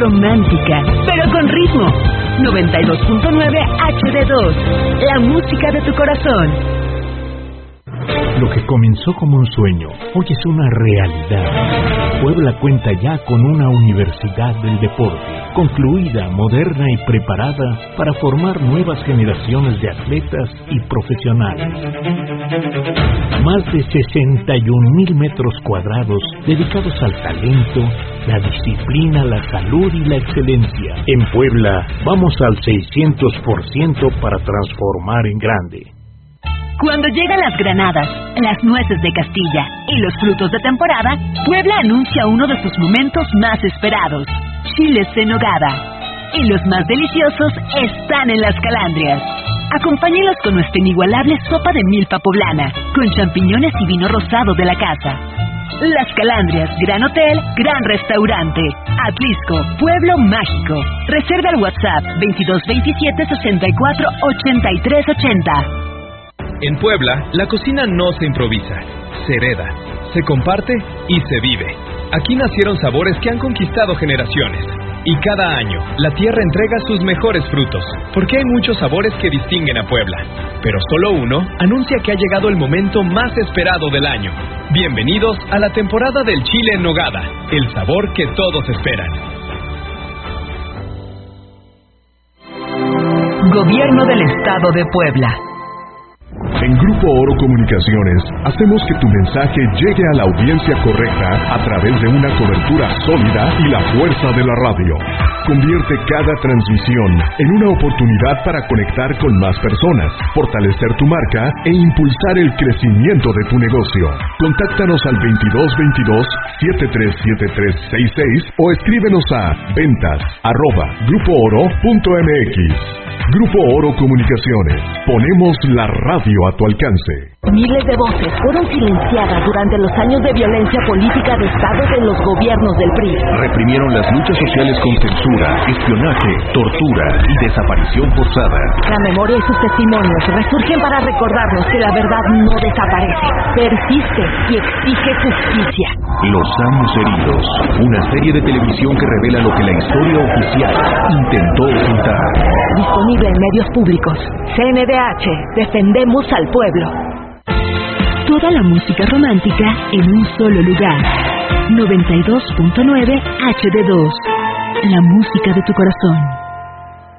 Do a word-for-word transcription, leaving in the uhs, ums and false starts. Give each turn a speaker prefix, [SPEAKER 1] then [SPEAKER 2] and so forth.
[SPEAKER 1] romántica, pero con ritmo. noventa y dos punto nueve H D dos, la música de tu corazón.
[SPEAKER 2] Lo que comenzó como un sueño, hoy es una realidad. Puebla cuenta ya con una universidad del deporte, concluida, moderna y preparada para formar nuevas generaciones de atletas y profesionales. Más de sesenta y un mil metros cuadrados dedicados al talento, la disciplina, la salud y la excelencia. En Puebla, vamos al seiscientos por ciento para transformar en grande.
[SPEAKER 1] Cuando llegan las granadas, las nueces de Castilla y los frutos de temporada, Puebla anuncia uno de sus momentos más esperados, chiles en nogada. Y los más deliciosos están en Las Calandrias. Acompáñelos con nuestra inigualable sopa de milpa poblana, con champiñones y vino rosado de la casa. Las Calandrias, gran hotel, gran restaurante. Atlisco, pueblo mágico. Reserva al WhatsApp veintidós veintisiete sesenta y cuatro ochenta y tres ochenta.
[SPEAKER 3] En Puebla, la cocina no se improvisa, se hereda, se comparte y se vive. Aquí nacieron sabores que han conquistado generaciones. Y cada año, la tierra entrega sus mejores frutos, porque hay muchos sabores que distinguen a Puebla. Pero solo uno anuncia que ha llegado el momento más esperado del año. Bienvenidos a la temporada del chile en nogada, el sabor que todos esperan.
[SPEAKER 1] Gobierno del Estado de Puebla.
[SPEAKER 4] En Grupo Oro Comunicaciones, hacemos que tu mensaje llegue a la audiencia correcta a través de una cobertura sólida y la fuerza de la radio. Convierte cada transmisión en una oportunidad para conectar con más personas, fortalecer tu marca e impulsar el crecimiento de tu negocio. Contáctanos al veintidós veintidós setenta y tres setenta y tres sesenta y seis o escríbenos a ventas arroba grupo oro punto m x. Grupo Oro Comunicaciones. Ponemos la radio a tu alcance.
[SPEAKER 5] Miles de voces fueron silenciadas durante los años de violencia política de Estado de los gobiernos del P R I.
[SPEAKER 6] Reprimieron las luchas sociales con censura, espionaje, tortura y desaparición forzada.
[SPEAKER 5] La memoria y sus testimonios resurgen para recordarnos que la verdad no desaparece, persiste y exige justicia.
[SPEAKER 6] Los años heridos. Una serie de televisión que revela lo que la historia oficial intentó ocultar.
[SPEAKER 5] Disponible en medios públicos. C N D H. Defendemos al pueblo.
[SPEAKER 1] Toda la música romántica en un solo lugar. noventa y dos punto nueve H D dos. La música de tu corazón.